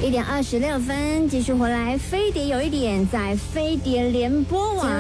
1点26分，继续回来，飞碟有一点在飞碟联播网。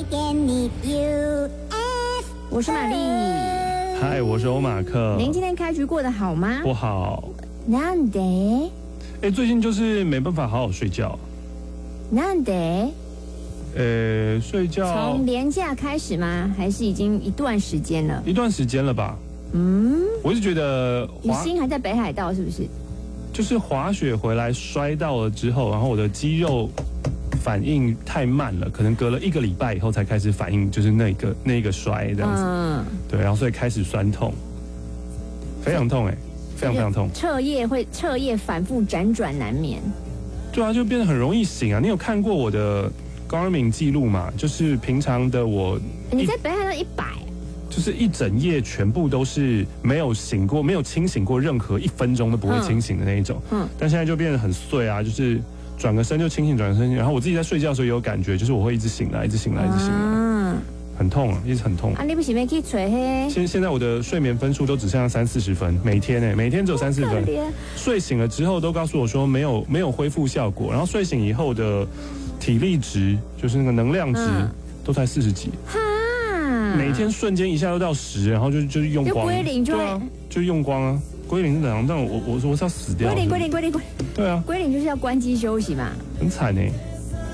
我是玛丽。 嗨，我是欧马克。 您今天开局过得好吗？ 不好。 なんで？ 最近就是没办法好好睡觉。 なんで？ 睡觉。 从连假开始吗？还是已经一段时间了？ 一段时间了吧。我是觉得你心还在北海道是不是？ 就是滑雪回来摔到了之后，然后我的肌肉反应太慢了，可能隔了1个礼拜以后才开始反应，就是那个摔这样子。对，然后所以开始酸痛，非常痛非常痛。 彻夜反复辗转难眠。 对啊，就变得很容易醒啊。你有看过我的Garmin 记录嘛？就是平常的我， 你在北海道100。 就是一整夜全部都是没有醒过，没有清醒过，任何1分钟都不会清醒的那一种。但现在就变得很碎啊，就是转个身就清醒，转个身。然后我自己在睡觉的时候也有感觉，就是我会一直醒来，一直醒来，一直醒来，很痛啊，一直很痛。 啊，你不是没去吹黑？ 现在我的睡眠分数都只剩下30-40分，每天每天只有30-40分。睡醒了之后都告诉我说没有恢复效果，然后睡醒以后的体力值，就是那个能量值，都才40几。每天瞬间一下就到10，然后就用光， 就归零， 对啊，就用光啊，归零是怎样？但我是要死掉。 归零， 对啊， 归零就是要关机休息嘛， 很惨